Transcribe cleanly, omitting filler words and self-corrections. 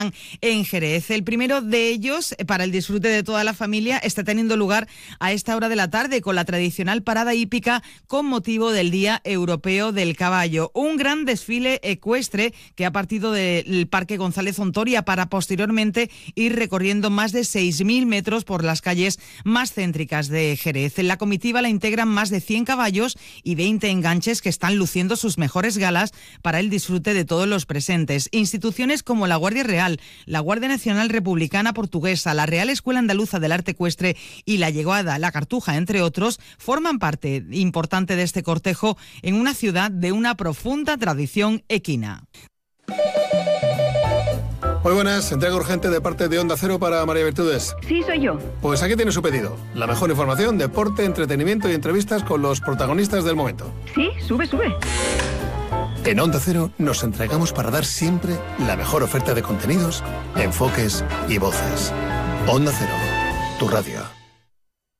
en Jerez. El primero de ellos, para el disfrute de toda la familia, está teniendo lugar a esta hora de la tarde con la tradicional parada hípica con motivo del Día Europeo del Caballo. Un gran desfile ecuestre que ha partido del Parque González Ontoria para posteriormente ir recorriendo más de 6.000 metros por las calles más céntricas de Jerez. En la comitiva la integran más de 100 caballos y 20 enganches que están luciendo sus mejores galas para el disfrute de todos los presentes. Instituciones como la Guardia Real, la Guardia Nacional Republicana Portuguesa, la Real Escuela Andaluza del Arte Ecuestre y la Yeguada, la Cartuja, entre otros, forman parte importante de este cortejo en una ciudad de una profunda tradición equina. Muy buenas, entrega urgente de parte de Onda Cero para María Virtudes. Sí, soy yo. Pues aquí tiene su pedido. La mejor información, deporte, entretenimiento y entrevistas con los protagonistas del momento. Sí, sube. En Onda Cero nos entregamos para dar siempre la mejor oferta de contenidos, enfoques y voces. Onda Cero, tu radio.